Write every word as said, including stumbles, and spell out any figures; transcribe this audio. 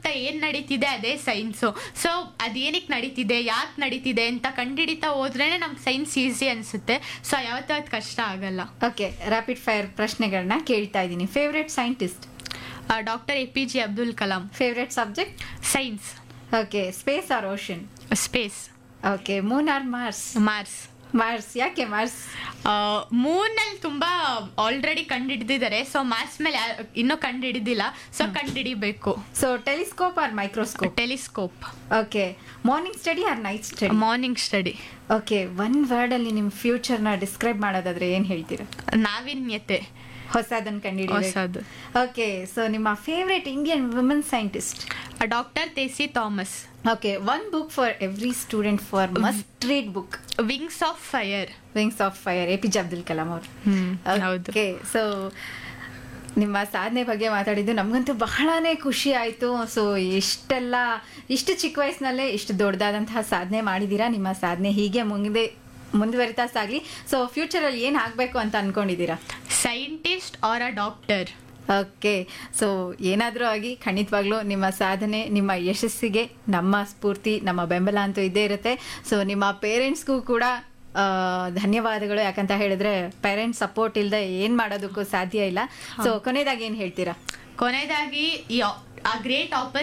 ಏನ್ ನಡೀತಿದೆ ಅದೇ ಸೈನ್ಸು. ಸೊ ಅದೇನಕ್ಕೆ ನಡೀತಿದೆ, ಯಾಕೆ ನಡೀತಿದೆ ಅಂತ ಕಂಡಿಡಿತಾ ಹೋದ್ರೇನೆ ನಮ್ಗೆ ಸೈನ್ಸ್ ಈಸಿ ಅನ್ಸುತ್ತೆ. ಸೊ ಯಾವತ್ತೂ ಅದು ಕಷ್ಟ ಆಗಲ್ಲ. ಓಕೆ, ರ್ಯಾಪಿಡ್ ಫೈರ್ ಪ್ರಶ್ನೆಗಳನ್ನ ಕೇಳ್ತಾ ಇದ್ದೀನಿ. Favourite scientist? Doctor A P J Abdul Kalam. Favourite subject? Science. Okay, space R ocean? Space. Okay, Moon R Mars? Mars. Mars. ಯಾಕೆ ಮಾರ್ಸ್? ಮೂನಲ್ಲಿ ತುಂಬಾ ಆಲ್ರೆಡಿ ಕಂಡಿಡಿದಿದ್ದಾರೆ. ಸೊ ಮಾರ್ಸ್ ಮೇಲೆ ಇನ್ನೂ ಕಂಡಿಡಿದಿಲ್ಲ. So ಕಂಡಿಡಿಬೇಕು. So telescope R microscope? Telescope. Okay, morning study R night study? Morning study. Okay, one word ಅಲ್ಲಿ ನಿಮ್ಮ ಫ್ಯೂಚರ್ನ describe ಮಾಡೋದಾದ್ರೆ ಏನ್ ಹೇಳ್ತೀರಾ? ನಾವೀನ್ಯತೆ. ಹೊಸದನ್ನು ಕಂಡಿಡಿ. ಹೊಸದು. ಓಕೆ, ಸೊ ನಿಮ್ಮ favourite Indian women scientist? Doctor ತೆಸಿ Thomas. Okay, one book for every student for must read book? Wings of fire. Wings of fire, A P J Abdul Kalam ಅವರು. ಓಕೆ, ಸೊ ನಿಮ್ಮ ಸಾಧನೆ ಬಗ್ಗೆ ಮಾತಾಡಿದ್ದು ನಮಗಂತೂ ಬಹಳನೇ ಖುಷಿ ಆಯಿತು. ಸೊ ಇಷ್ಟೆಲ್ಲ ಇಷ್ಟು ಚಿಕ್ಕ ವಯಸ್ಸಿನಲ್ಲೇ ಇಷ್ಟು ದೊಡ್ಡದಾದಂತಹ ಸಾಧನೆ ಮಾಡಿದ್ದೀರಾ. ನಿಮ್ಮ ಸಾಧನೆ ಹೀಗೆ ಮುಂದೆ ಮುಂದುವರಿತಾ ಸಾಗಲಿ. ಸೊ ಫ್ಯೂಚರಲ್ಲಿ ಏನು ಆಗಬೇಕು ಅಂತ ಅನ್ಕೊಂಡಿದ್ದೀರಾ? Scientist are a doctor. Okay, so ಏನಾದರೂ ಆಗಿ ಖಂಡಿತವಾಗ್ಲೂ ನಿಮ್ಮ ಸಾಧನೆ, ನಿಮ್ಮ ಯಶಸ್ಸಿಗೆ ನಮ್ಮ ಸ್ಫೂರ್ತಿ, ನಮ್ಮ ಬೆಂಬಲ ಅಂತೂ ಇದ್ದೇ ಇರುತ್ತೆ. ಸೊ ನಿಮ್ಮ ಪೇರೆಂಟ್ಸ್ಗೂ ಕೂಡ ಧನ್ಯವಾದಗಳು. ಯಾಕಂತ ಹೇಳಿದ್ರೆ ಪೇರೆಂಟ್ಸ್ ಸಪೋರ್ಟ್ ಇಲ್ಲದೆ ಏನು ಮಾಡೋದಕ್ಕೂ ಸಾಧ್ಯ ಇಲ್ಲ. ಸೊ ಕೊನೆಯದಾಗಿ ಏನು ಹೇಳ್ತೀರಾ? ಕೊನೆಯದಾಗಿ ಆ ಗ್ರೇಟ್ ಆಪರ್ಚುನಿಟಿ